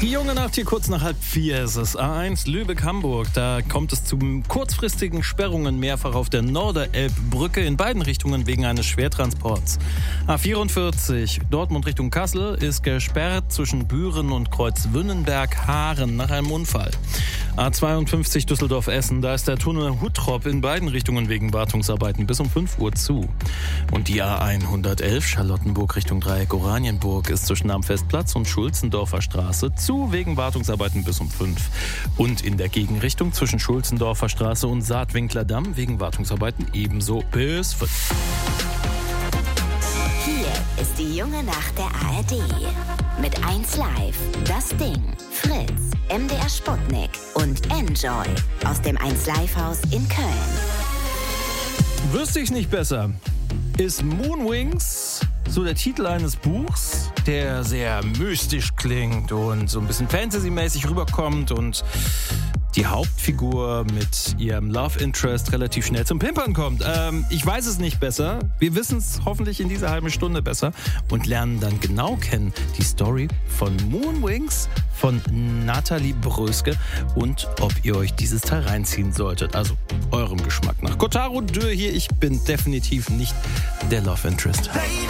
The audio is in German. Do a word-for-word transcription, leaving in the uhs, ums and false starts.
Die junge Nacht hier kurz nach halb vier ist es. A eins Lübeck-Hamburg. Da kommt es zu kurzfristigen Sperrungen mehrfach auf der Norderelbbrücke in beiden Richtungen wegen eines Schwertransports. A vierundvierzig Dortmund Richtung Kassel ist gesperrt zwischen Büren und Kreuzwünnenberg-Haaren nach einem Unfall. A zweiundfünfzig Düsseldorf-Essen. Da ist der Tunnel Huttrop in beiden Richtungen wegen Wartungsarbeiten bis um fünf Uhr zu. Und die A hundertelf Charlottenburg Richtung Dreieck Oranienburg ist zwischen Amfestplatz und Schulzendorfer Straße zu wegen Wartungsarbeiten bis um fünf. Und in der Gegenrichtung zwischen Schulzendorfer Straße und Saatwinkler Damm wegen Wartungsarbeiten ebenso bis fünf. Hier ist die junge Nacht der A R D. Mit eins Live, Das Ding, Fritz, M D R Sputnik und Enjoy aus dem eins Live Haus in Köln. Wüsste ich's nicht besser. Ist Moonwings so der Titel eines Buchs, der sehr mystisch klingt und so ein bisschen Fantasy-mäßig rüberkommt und die Hauptfigur mit ihrem Love Interest relativ schnell zum Pimpern kommt. Ähm, ich weiß es nicht besser. Wir wissen es hoffentlich in dieser halben Stunde besser und lernen dann genau kennen die Story von Moonwings von Nathalie Bröske und ob ihr euch dieses Teil reinziehen solltet. Also eurem Geschmack nach. Kotaro Dürr hier, ich bin definitiv nicht der Love Interest. Baby.